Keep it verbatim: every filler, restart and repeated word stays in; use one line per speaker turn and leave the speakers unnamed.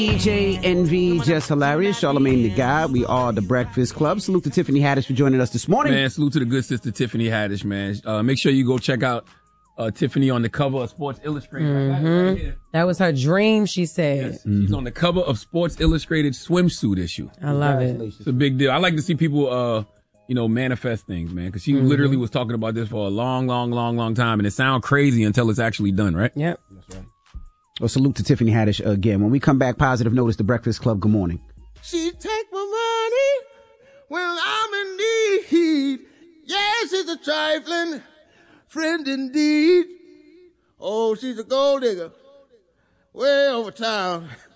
D J Envy, just hilarious. Charlamagne the Guy. We are the Breakfast Club. Salute to Tiffany Haddish for joining us this morning.
Man, salute to the good sister Tiffany Haddish, man. Uh, make sure you go check out uh, Tiffany on the cover of Sports Illustrated.
Mm-hmm. Right that was her dream, she said.
Yes. Mm-hmm. She's on the cover of Sports Illustrated swimsuit issue.
I love it.
It's a big deal. I like to see people, uh, you know, manifest things, man, because she mm-hmm. literally was talking about this for a long, long, long, long time, and it sounds crazy until it's actually done, right?
Yep.
That's right. Well, salute to Tiffany Haddish again. When we come back, Positive Notice, the Breakfast Club. Good morning.
She take my money when I'm in need. Yes, it's a trifling friend indeed. Oh, she's a gold digger way over town.